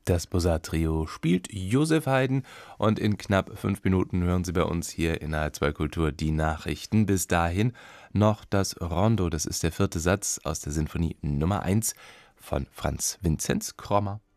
Das Bossart-Trio spielt Josef Haydn und in knapp 5 Minuten hören Sie bei uns hier in HR2 Kultur die Nachrichten. Bis dahin noch das Rondo, das ist der 4. Satz aus der Sinfonie Nummer 1 von Franz Vinzenz Krommer.